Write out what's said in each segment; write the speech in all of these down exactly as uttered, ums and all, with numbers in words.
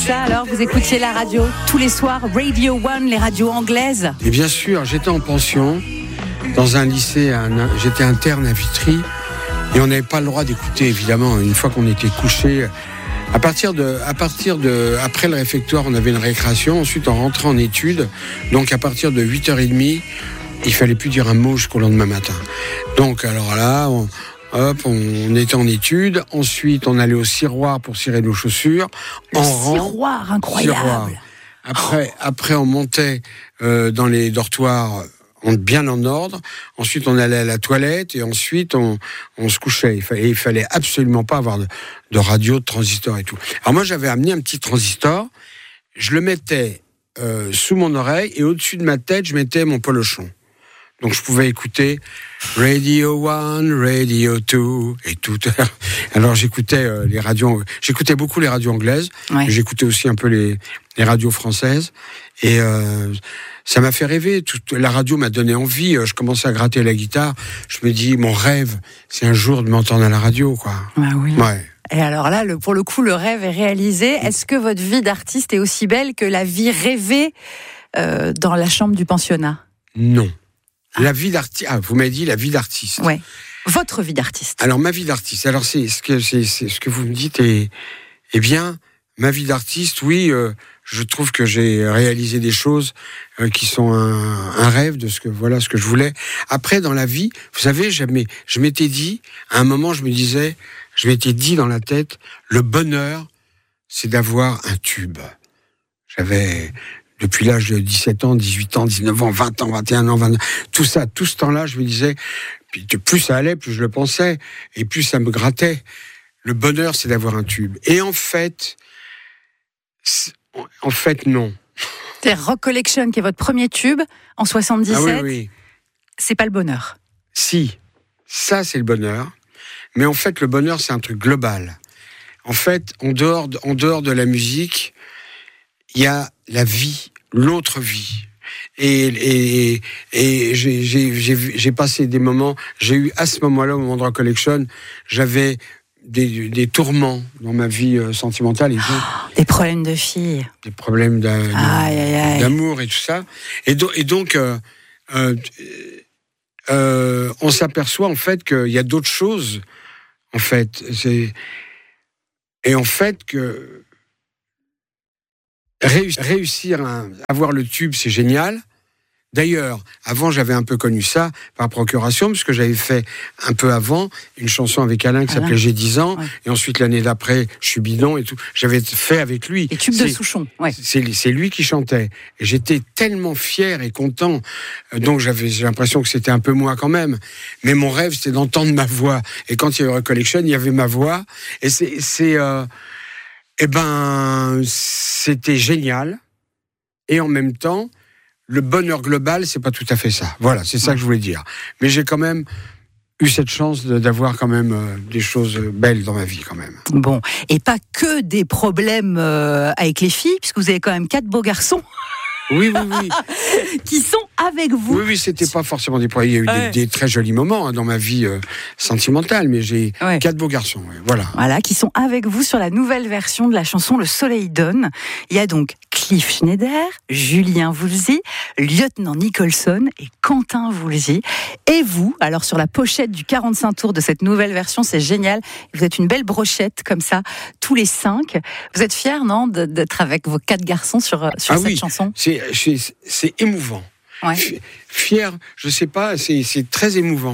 Ça alors, vous écoutiez la radio tous les soirs, Radio One, les radios anglaises? Et bien sûr, j'étais en pension dans un lycée, un, j'étais interne à Vitry et on n'avait pas le droit d'écouter, évidemment, une fois qu'on était couché. À partir de, à partir de, après le réfectoire, on avait une récréation. Ensuite, on rentrait en études. Donc, à partir de huit heures trente, il fallait plus dire un mot jusqu'au lendemain matin. Donc, alors là, on, hop, on était en études. Ensuite, on allait au ciroir pour cirer nos chaussures. Le en rang, ciroir, incroyable. Ciroir. Après, oh. après, on montait euh, dans les dortoirs. On, bien en ordre. Ensuite, on allait à la toilette et ensuite, on, on se couchait. Il fallait, il fallait absolument pas avoir de, de radio, de transistor et tout. Alors moi, j'avais amené un petit transistor. Je le mettais euh, sous mon oreille et au-dessus de ma tête, je mettais mon polochon. Donc, je pouvais écouter Radio One, Radio Two et tout. Alors, j'écoutais euh, les radios. J'écoutais beaucoup les radios anglaises. Ouais. J'écoutais aussi un peu les, les radios françaises. Et euh, ça m'a fait rêver. Toute, la radio m'a donné envie. Je commençais à gratter la guitare. Je me dis, mon rêve, c'est un jour de m'entendre à la radio, quoi. Ah oui. Ouais. Et alors là, le, pour le coup, le rêve est réalisé. Est-ce que votre vie d'artiste est aussi belle que la vie rêvée euh, dans la chambre du pensionnat? Non. Ah. La vie d'artiste. Ah, vous m'avez dit la vie d'artiste. Ouais. Votre vie d'artiste. Alors ma vie d'artiste. Alors c'est ce que c'est, c'est ce que vous me dites est, eh bien ma vie d'artiste. Oui, euh, je trouve que j'ai réalisé des choses euh, qui sont un, un rêve de ce que voilà ce que je voulais. Après dans la vie, vous savez, jamais je m'étais dit à un moment, je me disais, je m'étais dit dans la tête, le bonheur, c'est d'avoir un tube. J'avais Depuis l'âge de dix-sept ans, dix-huit ans, dix-neuf ans, vingt ans, vingt et un ans, vingt tout ça, tout ce temps-là, je me disais, puis plus ça allait, plus je le pensais, et plus ça me grattait. Le bonheur, c'est d'avoir un tube. Et en fait, en fait, non. C'est Rock Collection, qui est votre premier tube, en soixante-dix-sept. Ah oui, oui. C'est pas le bonheur. Si, ça, c'est le bonheur. Mais en fait, le bonheur, c'est un truc global. En fait, en dehors de, en dehors de la musique, il y a la vie, l'autre vie. Et, et, et j'ai, j'ai, j'ai, j'ai passé des moments, j'ai eu à ce moment-là, au moment de Rock Collection, j'avais des, des tourments dans ma vie euh, sentimentale. Et tout. Oh, des problèmes de filles. Des problèmes d'a, aïe, aïe, aïe. d'amour et tout ça. Et, do, et donc, euh, euh, euh, on s'aperçoit en fait qu'il y a d'autres choses, en fait. C'est, et en fait que réussir à avoir le tube, c'est génial. D'ailleurs, avant, j'avais un peu connu ça par procuration, parce que j'avais fait un peu avant une chanson avec Alain qui Alain. s'appelait J'ai dix ans, ouais. Et ensuite l'année d'après, Je suis bidon et tout. J'avais fait avec lui. Et tube de Souchon, ouais. C'est, c'est lui qui chantait. Et j'étais tellement fier et content. Donc j'avais j'ai l'impression que c'était un peu moi quand même. Mais mon rêve, c'était d'entendre ma voix. Et quand il y avait Rock Collection, il y avait ma voix. Et c'est, c'est euh, eh ben, c'était génial. Et en même temps, le bonheur global, c'est pas tout à fait ça. Voilà, c'est ça que je voulais dire. Mais j'ai quand même eu cette chance de, d'avoir quand même euh, des choses belles dans ma vie quand même. Bon, et pas que des problèmes euh, avec les filles, puisque vous avez quand même quatre beaux garçons. Oui, oui, oui. Qui sont avec vous. Oui, oui, c'était pas forcément des problèmes. Il y a eu ouais. des, des très jolis moments hein, dans ma vie euh, sentimentale, mais j'ai ouais. quatre beaux garçons. Ouais, voilà. Voilà, qui sont avec vous sur la nouvelle version de la chanson Le Soleil donne. Il y a donc Cliff Schneider, Julien Woolsey, Lieutenant Nicholson et Quentin Woolsey. Et vous, alors sur la pochette du quarante-cinq tours de cette nouvelle version, c'est génial. Vous êtes une belle brochette comme ça, tous les cinq. Vous êtes fiers, non, d'être avec vos quatre garçons sur, sur ah cette oui, chanson? C'est, c'est, c'est émouvant. Ouais. Fier, je sais pas, c'est, c'est très émouvant.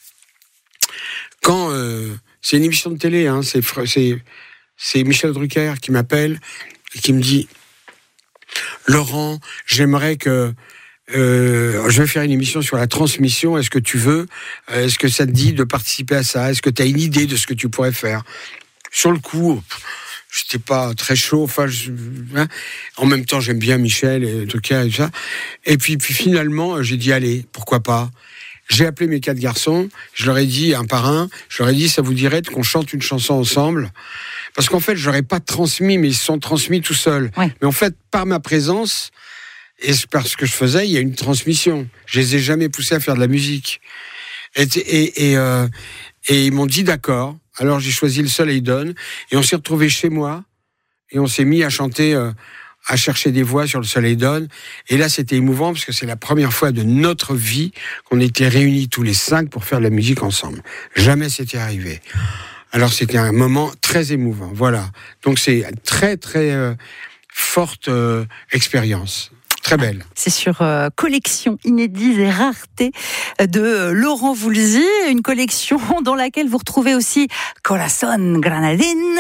Quand euh, c'est une émission de télé, hein, c'est, c'est, c'est Michel Drucker qui m'appelle et qui me dit « Laurent, j'aimerais que euh, je vais faire une émission sur la transmission. Est-ce que tu veux? Est-ce que ça te dit de participer à ça? Est-ce que tu as une idée de ce que tu pourrais faire ?» Sur le coup, j'étais pas très chaud. Enfin, je, hein. En même temps, j'aime bien Michel et Drucker et tout ça. Et puis, puis finalement, j'ai dit allez, pourquoi pas. J'ai appelé mes quatre garçons. Je leur ai dit un par un. Je leur ai dit ça vous dirait qu'on chante une chanson ensemble. Parce qu'en fait, je leur ai pas transmis, mais ils se sont transmis tout seuls. Ouais. Mais en fait, par ma présence et par ce que je faisais, il y a une transmission. Je les ai jamais poussés à faire de la musique. Et et et, euh, et ils m'ont dit d'accord. Alors j'ai choisi Le Soleil donne et on s'est retrouvés chez moi et on s'est mis à chanter, euh, à chercher des voix sur Le Soleil donne. Et là, c'était émouvant parce que c'est la première fois de notre vie qu'on était réunis tous les cinq pour faire de la musique ensemble. Jamais c'était arrivé. Alors c'était un moment très émouvant. Voilà. Donc c'est très très euh, forte euh, expérience. Très belle. C'est sur euh, collection inédite et rareté de Laurent Voulzy, une collection dans laquelle vous retrouvez aussi Corazon Granadine.